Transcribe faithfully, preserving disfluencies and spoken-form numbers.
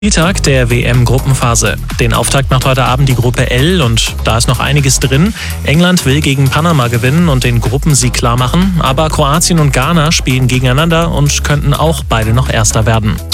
Spieltag der W M-Gruppenphase. Den Auftakt macht heute Abend die Gruppe L und da ist noch einiges drin. England will gegen Panama gewinnen und den Gruppensieg klarmachen, aber Kroatien und Ghana spielen gegeneinander und könnten auch beide noch Erster werden.